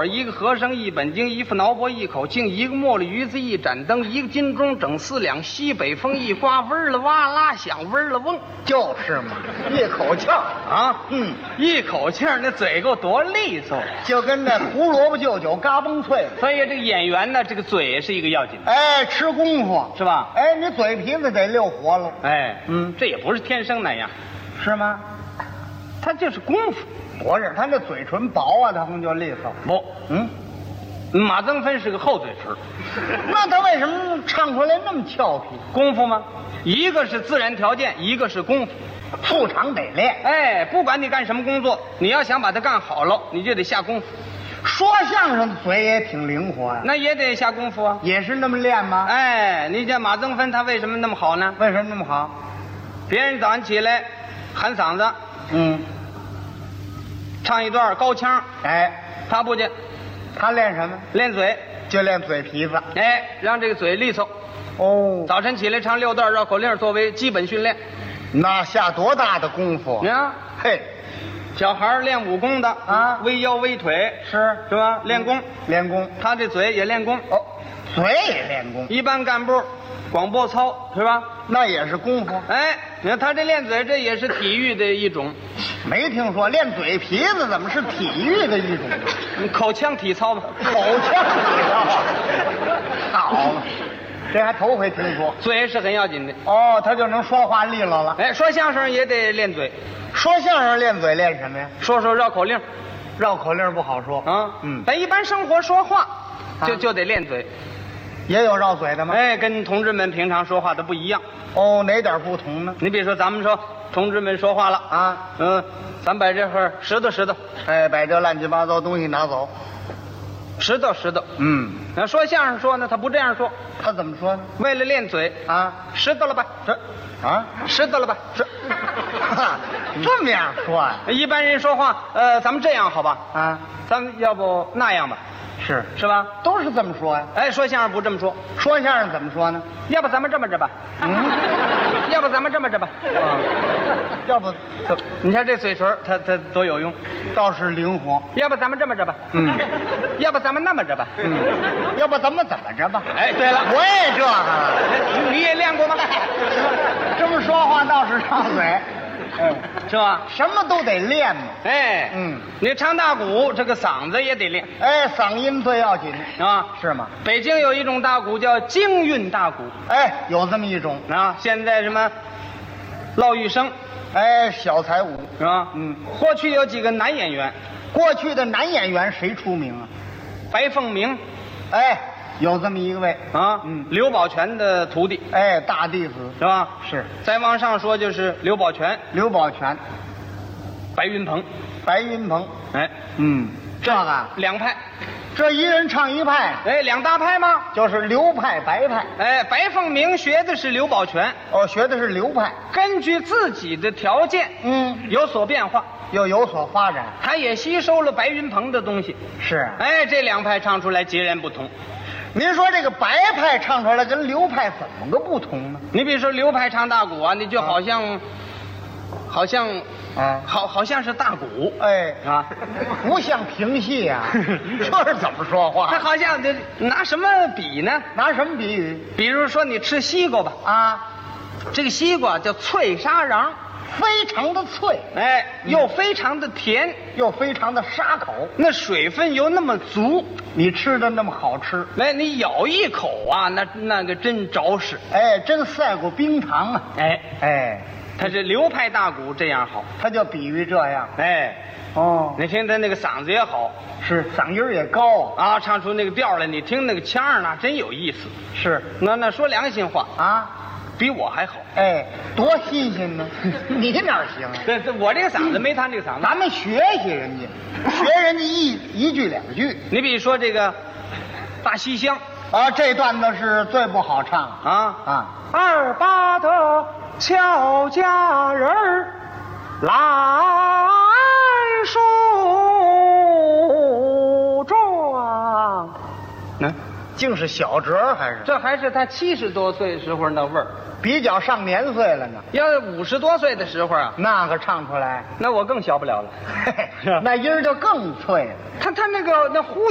火，一个和尚一本经，一副挠脖一口磬，一个茉莉鱼子一盏灯，一个金钟整4两，西北风一刮，嗡了哇啦响，嗡了嗡， 就是嘛，一口气儿啊，一口气儿，那嘴够多利索， 就跟这胡萝卜就酒嘎嘣脆。 所以这个演员呢，这个嘴是一个要紧的， 哎，吃功夫是吧？ 哎，你嘴皮子得溜活了， 哎，这也不是天生那样， 是吗？ 他就是功夫。 不是，他这嘴唇薄啊，他哼就利索。 不，马增芬是个厚嘴唇， 那他为什么唱出来那么俏皮？ 功夫吗？一个是自然条件，一个是功夫， 副场得练。 哎，不管你干什么工作，你要想把它干好了，你就得下功夫。 说相声的嘴也挺灵活呀， 那也得下功夫啊。 也是那么练吗？ 哎，你像马增芬，他为什么那么好呢？ 为什么那么好？ 别人早上起来喊嗓子，唱一段高腔， 哎， 他不去， 他练什么？ 练嘴， 就练嘴皮子。 哎，让这个嘴利索。 哦， 早晨起来唱6段绕口令作为基本训练。 那下多大的功夫？ 你看， 嘿， 小孩练武功的啊， 微腰微腿是吧？练功， 练功， 他这嘴也练功。 哦，嘴也练功。 一般干部广播操是吧？ 那也是功夫。 哎，你看他这练嘴，这也是体育的一种。 没听说练嘴皮子怎么是体育的一种？ 口腔体操吧， 口腔体操。好，这还头回听说。 嘴是很要紧的。 哦，他就能说话利落了。 哎，说相声也得练嘴。 说相声练嘴练什么呀？ 说绕口令。 绕口令不好说啊。咱一般生活说话就得练嘴。 也有绕嘴的吗？ 哎，跟同志们平常说话的不一样。 哦，哪点不同呢？ 你比如说，咱们说同志们说话了啊， 咱把这会拾掇， 哎，把这乱七八糟东西拿走， 拾掇。那说相声说呢，他不这样说， 他怎么说呢？ 为了练嘴啊， 拾掇了吧，拾掇了吧， 这么样说啊？ 一般人说话，咱们这样好吧？ 啊， 咱们要不那样吧？是吧？ 都是这么说呀。 哎，说相声不这么说， 说相声怎么说呢？ 要不咱们这么着吧？要不咱们这么着吧？ 要不， 你看这嘴唇，它多有用， 倒是灵活。 要不咱们这么着吧？要不咱们那么着吧？ 要不咱们怎么着吧？ 哎，对了， 我也这个， 你也练过吗？ 这么说话倒是上嘴。 是吧？ 什么都得练嘛。 哎，你唱大鼓，这个嗓子也得练。 哎，嗓音最要紧啊， 是吗？ 北京有一种大鼓叫京韵大鼓。 哎，有这么一种啊。现在什么骆玉笙， 哎，小才舞是吧？过去有几个男演员， 过去的男演员谁出名啊？ 白凤鸣， 哎。有这么一位啊，刘宝全的徒弟， 哎，大弟子是吧？ 是。 再往上说就是刘宝全，白云鹏， 哎， 这个两派， 这一人唱一派， 哎，两大派吗？ 就是刘派、白派。 哎，白凤鸣学的是刘宝全， 哦，学的是刘派， 根据自己的条件，有所变化， 又有所发展， 他也吸收了白云鹏的东西。 是， 哎，这两派唱出来截然不同。 您说这个白派唱出来跟刘派怎么个不同呢？ 你比如说刘派唱大鼓啊，你就好像是大鼓， 哎啊， 不像评戏啊，这是怎么说话？ 他好像这拿什么比呢？ 拿什么比喻？ 比如说你吃西瓜吧， 啊， 这个西瓜叫脆沙瓤， 非常的脆， 哎，又非常的甜， 又非常的沙口， 那水分又那么足， 你吃的那么好吃， 来，你咬一口啊，那个真着实， 哎，真赛过冰糖啊，哎， 他这流派大鼓这样好， 他就比喻这样， 哎， 哦， 你听他那个嗓子也好， 是嗓音也高啊，唱出那个调来，你听那个腔儿呢，真有意思， 是， 那说良心话啊。 比我还好， 哎，多新鲜呢！你哪行啊？ 这我这个嗓子没他这个嗓子。 咱们学习人家，学人家一句两句。 你比如说这个大西厢啊，这段子是最不好唱啊。二八的俏佳人儿来梳妆， 竟是小折还是？ 这还是他70多岁时候那味儿， 比较上年岁了呢。 要50多岁的时候啊， 那个唱出来， 那我更小不了了， 那音儿就更脆了。 他那个那呼。